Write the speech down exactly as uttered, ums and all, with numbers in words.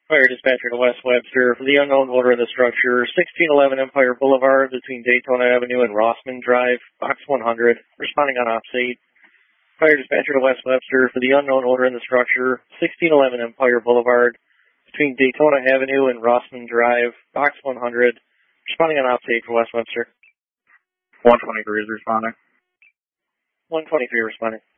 Fire dispatcher to West Webster for the unknown owner of the structure, sixteen eleven Empire Boulevard between Daytona Avenue and Rossman Drive, box one hundred, responding on ops eight. Fire dispatcher to West Webster for the unknown owner in the structure, sixteen eleven Empire Boulevard between Daytona Avenue and Rossman Drive, box one hundred, responding on ops eight for West Webster. one twenty-three is responding. one twenty-three responding.